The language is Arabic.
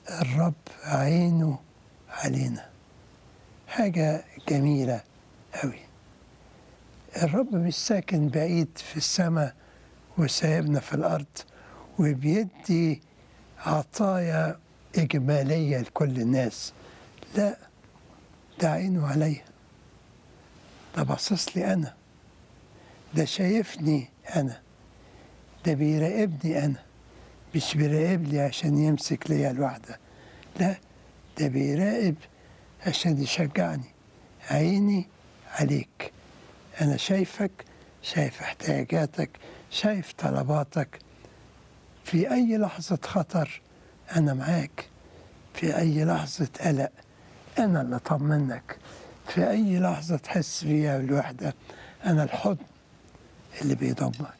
الرب عينه علينا. حاجة جميلة أوي. الرب مش ساكن بعيد في السماء وسايبنا في الأرض وبيدي عطايا إجمالية لكل الناس. لا، ده عينه عليا، ده باصص لي أنا، ده شايفني أنا، ده بيراقبني أنا، مش بيراقب لي عشان يمسك ليا الواحدة، لا، ده بيراقب عشان يشجعني. عيني عليك، أنا شايفك، شايف احتياجاتك، شايف طلباتك. في أي لحظة خطر أنا معاك، في أي لحظة قلق أنا اللي أطمنك، في أي لحظة تحس فيها بالوحدة أنا الحضن اللي بيضمك.